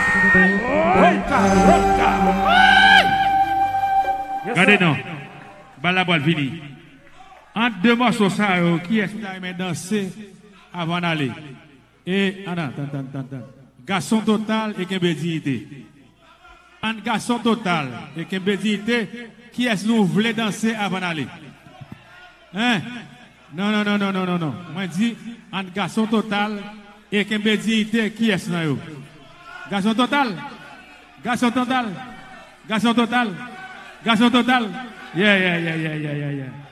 Regardez non. La balle fini. Entre deux morceaux, ça, qui est-ce qui a danser avant d'aller? Et, attends. Garçon total et Kembe dignité. Un garçon total et Kembe dignité, qui est-ce nous voulons danser avant d'aller? Hein? Non. Moi, je dis, un garçon total et Kembe dignité, qui est-ce nous? Garçon total? Garçon total? Yeah.